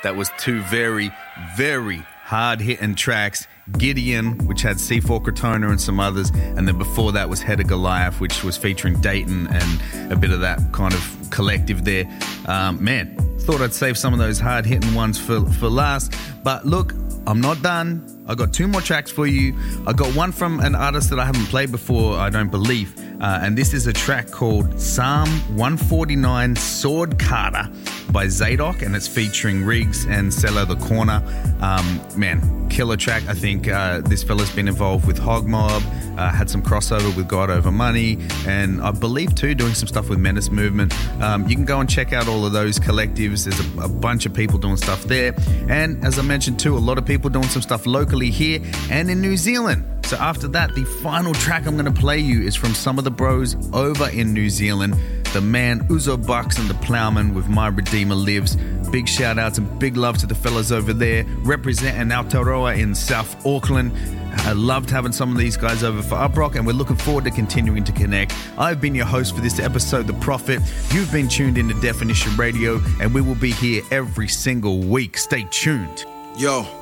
That was two very, very hard-hitting tracks. Gideon, which had C4 Crotona and some others, and then before that was Head of Goliath, which was featuring Dayton and a bit of that kind of collective there. Man, thought I'd save some of those hard-hitting ones for last. But look, I'm not done. I got two more tracks for you. I got one from an artist that I haven't played before, I don't believe. And this is a track called Psalm 149 Sword Carter by Zadok, and it's featuring Riggs and Cello the Corner. Man, killer track. I think this fella's been involved with Hog Mob, had some crossover with God Over Money, and I believe too doing some stuff with Menace Movement. You can go and check out all of those collectives. There's a bunch of people doing stuff there, and as I mentioned too, a lot of people doing some stuff locally here and in New Zealand. So after that, the final track I'm going to play you is from some of the bros over in New Zealand. The man Uzo Bucks and the Plowman with My Redeemer Lives. Big shout outs and big love to the fellas over there representing Aotearoa in South Auckland. I loved having some of these guys over for Uprock, and we're looking forward to continuing to connect. I've been your host for this episode, The Prophet. You've been tuned into Definition Radio, and we will be here every single week. Stay tuned. Yo.